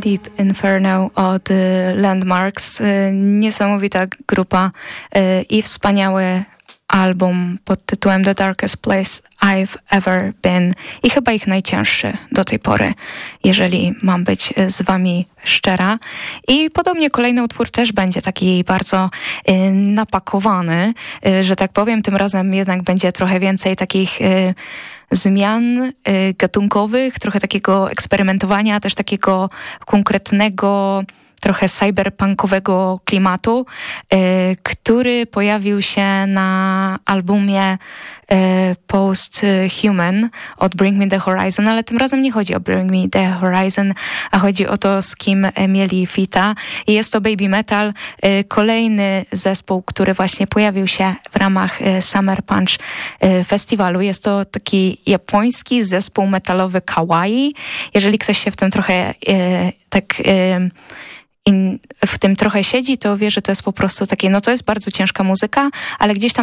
Deep Inferno od Landmarks. Niesamowita grupa i wspaniały album pod tytułem The Darkest Place I've Ever Been i chyba ich najcięższy do tej pory, jeżeli mam być z wami szczera. I podobnie kolejny utwór też będzie taki bardzo napakowany, że tak powiem. Tym razem jednak będzie trochę więcej takich zmian gatunkowych, trochę takiego eksperymentowania, też takiego konkretnego, trochę cyberpunkowego klimatu, który pojawił się na albumie Post-Human od Bring Me The Horizon, ale tym razem nie chodzi o Bring Me The Horizon, a chodzi o to, z kim mieli feata. I jest to Baby Metal, kolejny zespół, który właśnie pojawił się w ramach Summer Punch festiwalu. Jest to taki japoński zespół metalowy kawaii. Jeżeli ktoś się w tym trochę w tym trochę siedzi, to wie, że to jest po prostu takie, no to jest bardzo ciężka muzyka, ale gdzieś tam